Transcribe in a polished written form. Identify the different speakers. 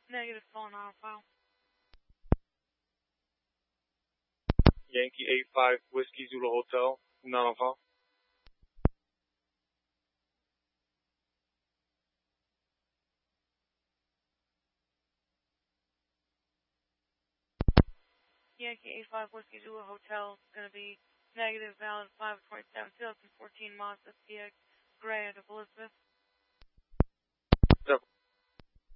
Speaker 1: Negative, phone on file.
Speaker 2: Yankee 85 Whiskey Zulu Hotel, not on file.
Speaker 1: Yankee 85 Whiskey Zulu Hotel is going to be negative, valid 527, 2014 Mazda CX, gray out of Elizabeth.
Speaker 2: Yep.